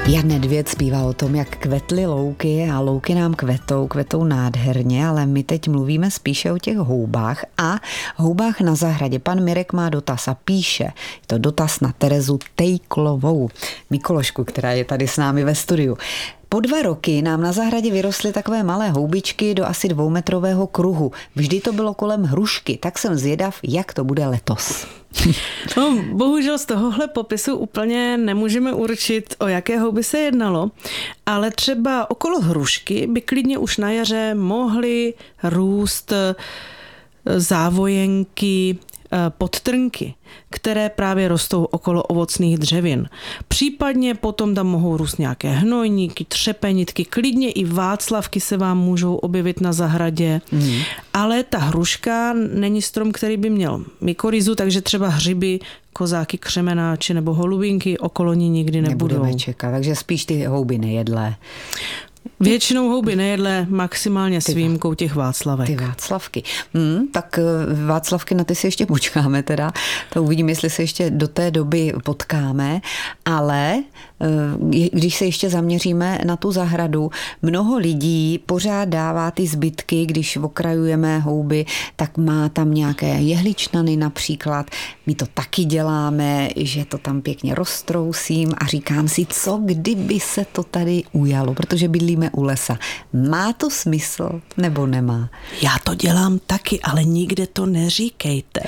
Jan Nedvěd zpívá o tom, jak kvetly louky a louky nám kvetou nádherně, ale my teď mluvíme spíše o těch houbách a houbách na zahradě. Pan Mirek má dotaz a píše, je to dotaz na Terezu Tejklovou, mykoložku, která je tady s námi ve studiu. Po 2 roky nám na zahradě vyrostly takové malé houbičky do asi 2metrového kruhu. Vždy to bylo kolem hrušky, tak jsem zvědav, jak to bude letos. No, bohužel z tohohle popisu úplně nemůžeme určit, o jaké houby se jednalo, ale třeba okolo hrušky by klidně už na jaře mohly růst závojenky, podtrnky, které právě rostou okolo ovocných dřevin. Případně potom tam mohou růst nějaké hnojníky, třepenitky, klidně i václavky se vám můžou objevit na zahradě. Ale ta hruška není strom, který by měl mykorýzu, takže třeba hřiby, kozáky, křemenáči nebo holubinky okolo ní nikdy nebudou. Nebudeme čekat, takže spíš ty houby nejedlé. Většinou houby nejedlé, maximálně s výjimkou těch václavek. Ty václavky. Tak václavky, na ty si ještě počkáme teda. To uvidíme, jestli se ještě do té doby potkáme. Ale když se ještě zaměříme na tu zahradu, mnoho lidí pořád dává ty zbytky, když okrajujeme houby, tak má tam nějaké jehličnany například. My to taky děláme, že to tam pěkně roztrousím a říkám si, co kdyby se to tady ujalo, protože bydlíme u lesa. Má to smysl nebo nemá? Já to dělám taky, ale nikde to neříkejte.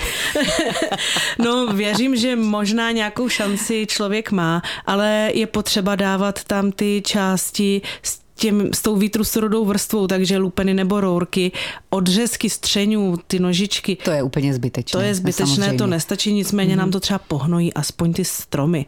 No, věřím, že možná nějakou šanci člověk má, ale je potřeba dávat tam ty části s tou výtrusrodou vrstvou, takže lupeny nebo rourky, odřezky střeňů, ty nožičky. To je úplně zbytečné. To je zbytečné, samozřejmě. To nestačí, nicméně nám to třeba pohnojí aspoň ty stromy.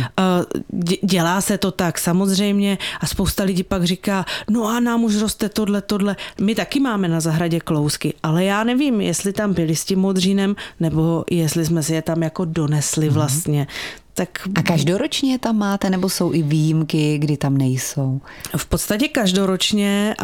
Dělá se to tak samozřejmě a spousta lidí pak říká, no a nám už roste tohle. My taky máme na zahradě klousky, ale já nevím, jestli tam byli s tím modřínem, nebo jestli jsme si je tam jako donesli vlastně. Tak... A každoročně tam máte, nebo jsou i výjimky, kdy tam nejsou? V podstatě každoročně,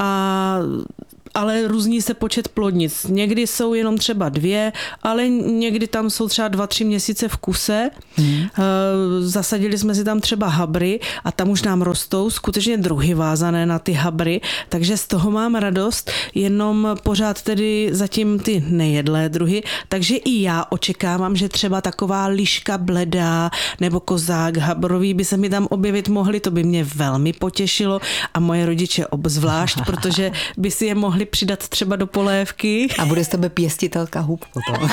ale různí se počet plodnic. Někdy jsou jenom třeba 2, ale někdy tam jsou třeba 2-3 měsíce v kuse. Zasadili jsme si tam třeba habry a tam už nám rostou skutečně druhy vázané na ty habry, takže z toho mám radost, jenom pořád tedy zatím ty nejedlé druhy, takže i já očekávám, že třeba taková liška bledá nebo kozák habrový by se mi tam objevit mohly, to by mě velmi potěšilo a moje rodiče obzvlášť, protože by si je mohli přidat třeba do polévky. A bude z tebe pěstitelka hub potom.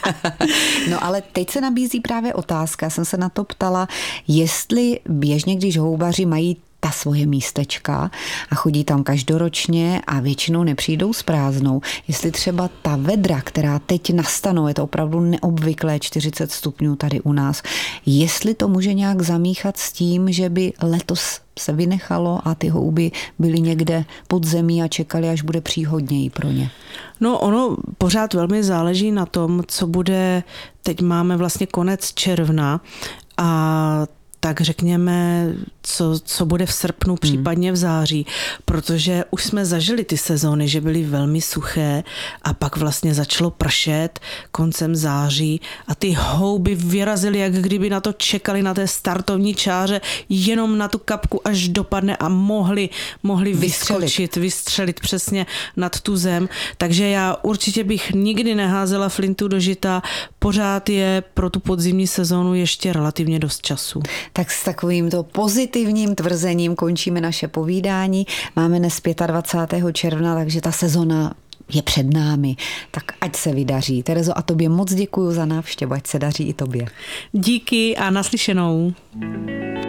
No ale teď se nabízí právě otázka, jsem se na to ptala, jestli běžně, když houbaři mají ta svoje místečka a chodí tam každoročně a většinou nepřijdou s prázdnou. Jestli třeba ta vedra, která teď nastanou, je to opravdu neobvyklé 40 stupňů tady u nás, jestli to může nějak zamíchat s tím, že by letos se vynechalo a ty houby byly někde pod zemí a čekali, až bude příhodněji pro ně. No ono pořád velmi záleží na tom, co bude, teď máme vlastně konec června a tak řekněme, co bude v srpnu, případně v září, protože už jsme zažili ty sezóny, že byly velmi suché a pak vlastně začalo pršet koncem září a ty houby vyrazily, jak kdyby na to čekali na té startovní čáře, jenom na tu kapku, až dopadne a mohli vystřelit přesně nad tu zem. Takže já určitě bych nikdy neházela flintu do žita, pořád je pro tu podzimní sezónu ještě relativně dost času. Tak s takovýmto pozitivním tvrzením končíme naše povídání. Máme dnes 25. června, takže ta sezona je před námi. Tak ať se vydaří. Terezo, a tobě moc děkuju za návštěvu, ať se daří i tobě. Díky a naslyšenou.